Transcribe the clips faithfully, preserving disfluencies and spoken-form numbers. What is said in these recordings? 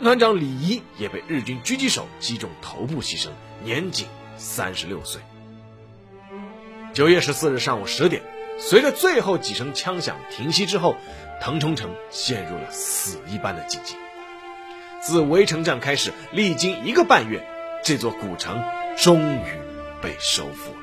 团团长李仪也被日军狙击手击中头部牺牲，年仅三十六岁。九月十四日上午十点，随着最后几声枪响停息之后，腾冲城陷入了死一般的寂静。自围城战开始，历经一个半月，这座古城终于被收复了。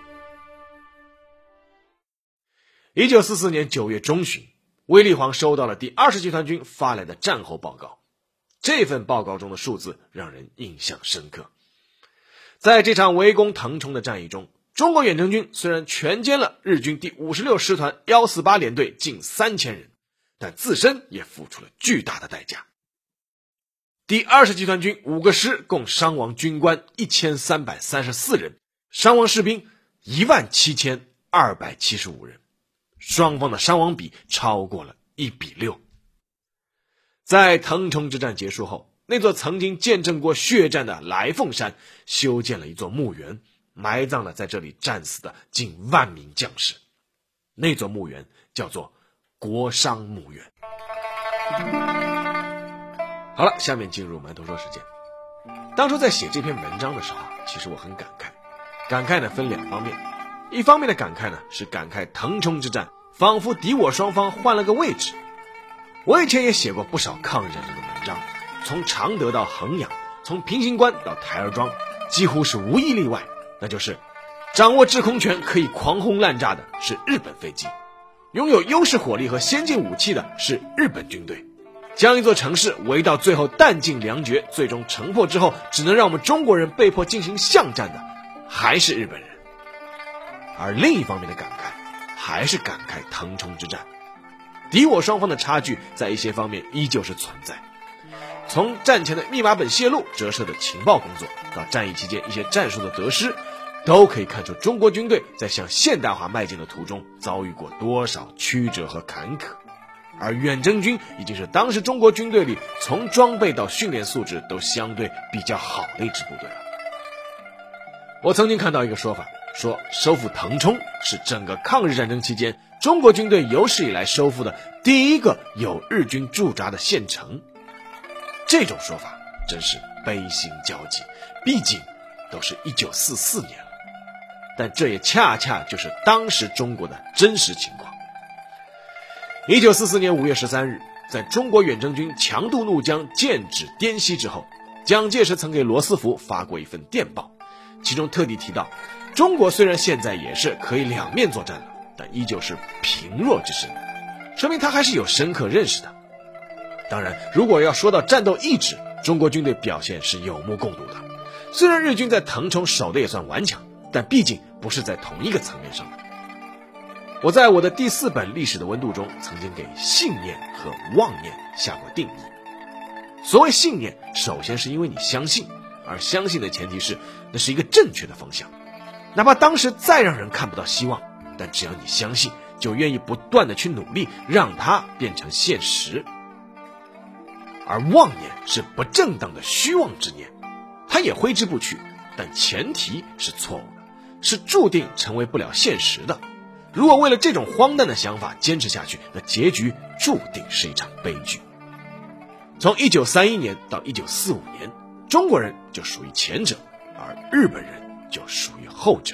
一九四四年九月中旬，卫立煌收到了第二十集团军发来的战后报告。这份报告中的数字让人印象深刻。在这场围攻腾冲的战役中，中国远征军虽然全歼了日军第五十六师团一四八联队近三千人，但自身也付出了巨大的代价。第二十集团军五个师共伤亡军官一千三百三十四人，伤亡士兵一万七千二百七十五人，双方的伤亡比超过了一比六。在腾冲之战结束后，那座曾经见证过血战的来凤山修建了一座墓园，埋葬了在这里战死的近万名将士。那座墓园叫做国殇墓园。好了，下面进入馒头说时间。当初在写这篇文章的时候，其实我很感慨。感慨呢分两方面，一方面的感慨呢是感慨腾冲之战仿佛敌我双方换了个位置。我以前也写过不少抗日战争的文章，从常德到衡阳，从平型关到台儿庄，几乎是无一例外，那就是掌握制空权可以狂轰滥炸的是日本飞机，拥有优势火力和先进武器的是日本军队，将一座城市围到最后弹尽粮绝，最终城破之后只能让我们中国人被迫进行巷战的还是日本人。而另一方面的感慨还是感慨腾冲之战，敌我双方的差距在一些方面依旧是存在。从战前的密码本泄露折射的情报工作，到战役期间一些战术的得失，都可以看出中国军队在向现代化迈进的途中遭遇过多少曲折和坎坷。而远征军已经是当时中国军队里从装备到训练素质都相对比较好的一支部队了。我曾经看到一个说法，说收复腾冲是整个抗日战争期间中国军队有史以来收复的第一个有日军驻扎的县城。这种说法真是悲心交集，毕竟都是一九四四年了，但这也恰恰就是当时中国的真实情况。一九四四年五月十三日，在中国远征军强渡怒江、剑指滇西之后，蒋介石曾给罗斯福发过一份电报，其中特地提到，中国虽然现在也是可以两面作战了，但依旧是贫弱之身，说明他还是有深刻认识的。当然，如果要说到战斗意志，中国军队表现是有目共睹的。虽然日军在腾冲守的也算顽强，但毕竟不是在同一个层面上的。我在我的第四本历史的温度中曾经给信念和妄念下过定义。所谓信念，首先是因为你相信，而相信的前提是那是一个正确的方向，哪怕当时再让人看不到希望，但只要你相信，就愿意不断的去努力让它变成现实。而妄念是不正当的虚妄之念，它也挥之不去，但前提是错误的，是注定成为不了现实的。如果为了这种荒诞的想法坚持下去，那结局注定是一场悲剧。从一九三一年到一九四五年，中国人就属于前者，而日本人就属于后者。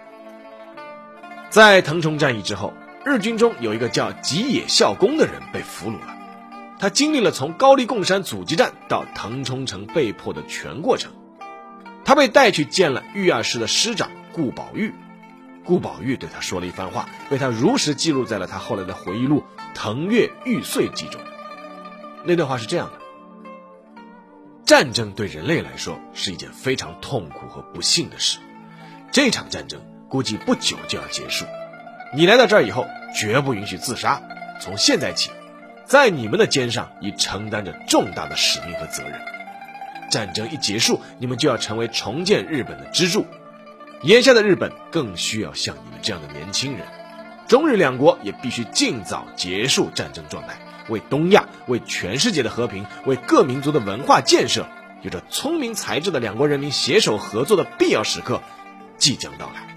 在腾冲战役之后，日军中有一个叫吉野孝恭的人被俘虏了。他经历了从高丽贡山阻击战到腾冲城被迫的全过程。他被带去见了豫二师的师长顾宝玉，顾宝玉对他说了一番话，被他如实记录在了他后来的回忆录《腾越玉碎记》中。那段话是这样的：战争对人类来说是一件非常痛苦和不幸的事，这场战争估计不久就要结束。你来到这儿以后，绝不允许自杀，从现在起，在你们的肩上已承担着重大的使命和责任。战争一结束，你们就要成为重建日本的支柱。眼下的日本更需要像你们这样的年轻人，中日两国也必须尽早结束战争状态，为东亚、为全世界的和平、为各民族的文化建设，有着聪明才智的两国人民携手合作的必要时刻即将到来。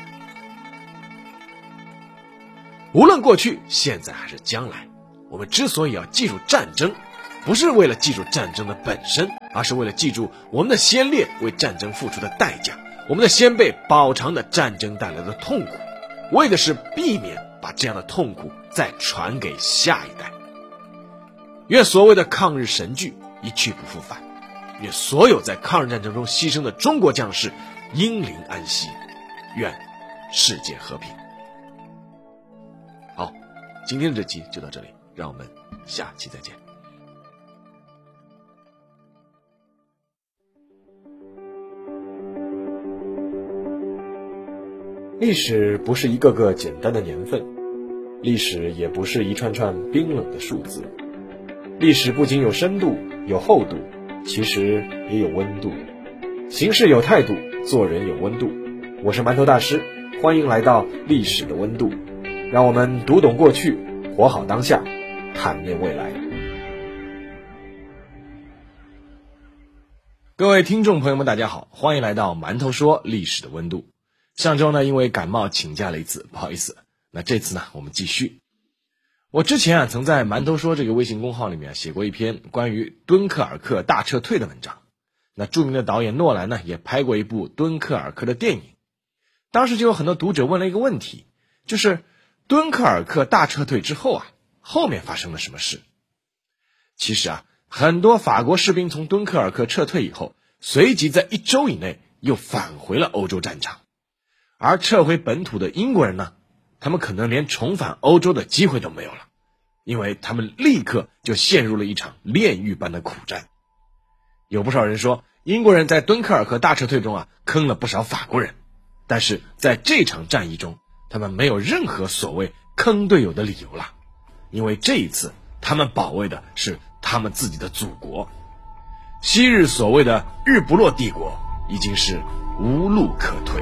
无论过去、现在还是将来，我们之所以要记住战争， 不是为了记住战争的本身，而是为了记住我们的先烈为战争付出的代价，我们的先辈饱尝的战争带来的痛苦，为的是避免把这样的痛苦再传给下一代。愿所谓的抗日神剧一去不复返，愿所有在抗日战争中牺牲的中国将士英灵安息，愿世界和平。好，今天的这期就到这里，让我们下期再见。历史不是一个个简单的年份，历史也不是一串串冰冷的数字。历史不仅有深度有厚度，其实也有温度。行事有态度，做人有温度。我是馒头大师，欢迎来到历史的温度，让我们读懂过去，活好当下，坦面未来。各位听众朋友们大家好，欢迎来到馒头说历史的温度。上周呢，因为感冒请假了一次，不好意思。那这次呢，我们继续。我之前啊，曾在馒头说这个微信公号里面写过一篇关于敦刻尔克大撤退的文章。那著名的导演诺兰呢，也拍过一部敦刻尔克的电影。当时就有很多读者问了一个问题，就是敦刻尔克大撤退之后啊，后面发生了什么事？其实啊，很多法国士兵从敦刻尔克撤退以后，随即在一周以内又返回了欧洲战场。而撤回本土的英国人呢，他们可能连重返欧洲的机会都没有了，因为他们立刻就陷入了一场炼狱般的苦战。有不少人说，英国人在敦刻尔克大撤退中啊，坑了不少法国人，但是在这场战役中，他们没有任何所谓坑队友的理由了，因为这一次他们保卫的是他们自己的祖国。昔日所谓的日不落帝国已经是无路可退。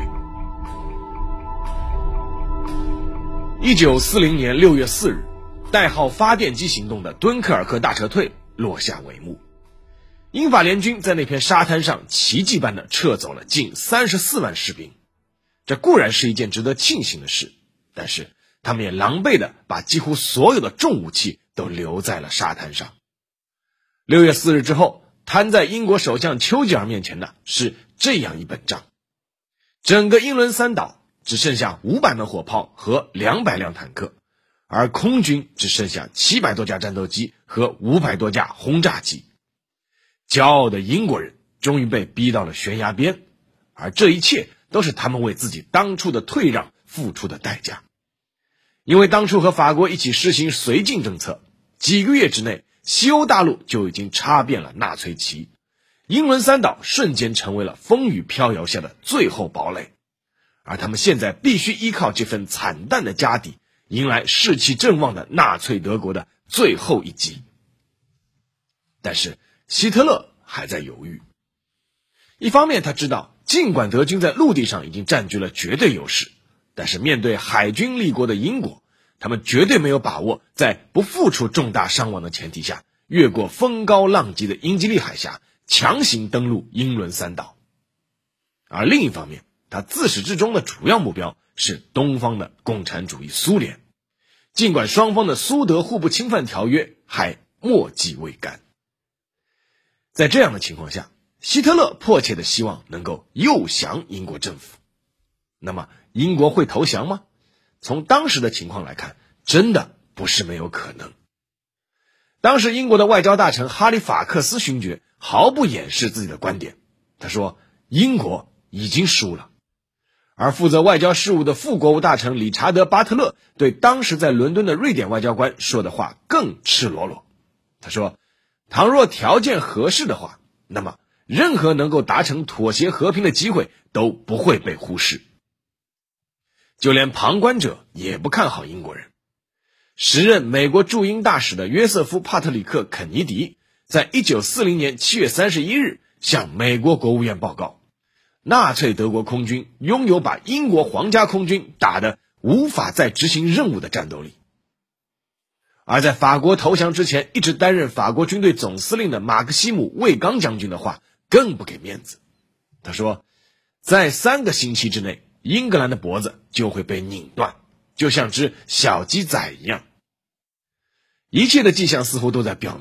一九四零年六月四日，代号发电机行动的敦刻尔克大撤退落下帷幕。英法联军在那片沙滩上奇迹般的撤走了近三十四万士兵，这固然是一件值得庆幸的事，但是他们也狼狈的把几乎所有的重武器都留在了沙滩上。六月四日之后，摊在英国首相丘吉尔面前的是这样一本账：整个英伦三岛只剩下五百门火炮和两百辆坦克，而空军只剩下七百多架战斗机和五百多架轰炸机。骄傲的英国人终于被逼到了悬崖边，而这一切都是他们为自己当初的退让付出的代价。因为当初和法国一起实行绥靖政策，几个月之内，西欧大陆就已经插遍了纳粹旗，英伦三岛瞬间成为了风雨飘摇下的最后堡垒。而他们现在必须依靠这份惨淡的家底，迎来士气正旺的纳粹德国的最后一击。但是希特勒还在犹豫。一方面他知道，尽管德军在陆地上已经占据了绝对优势，但是面对海军立国的英国，他们绝对没有把握在不付出重大伤亡的前提下，越过风高浪急的英吉利海峡，强行登陆英伦三岛。而另一方面，他自始至终的主要目标是东方的共产主义苏联，尽管双方的苏德互不侵犯条约还墨迹未干。在这样的情况下，希特勒迫切的希望能够诱降英国政府。那么英国会投降吗？从当时的情况来看，真的不是没有可能。当时英国的外交大臣哈里法克斯勋爵毫不掩饰自己的观点，他说英国已经输了。而负责外交事务的副国务大臣理查德·巴特勒对当时在伦敦的瑞典外交官说的话更赤裸裸。他说，倘若条件合适的话，那么任何能够达成妥协和平的机会都不会被忽视。就连旁观者也不看好英国人。时任美国驻英大使的约瑟夫·帕特里克·肯尼迪在一九四零年七月三十一日向美国国务院报告，纳粹德国空军拥有把英国皇家空军打得无法再执行任务的战斗力。而在法国投降之前一直担任法国军队总司令的马克西姆·卫刚将军的话更不给面子。他说，在三个星期之内，英格兰的脖子就会被拧断，就像只小鸡仔一样。一切的迹象似乎都在表明，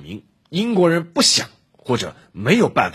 英国人不想或者没有办法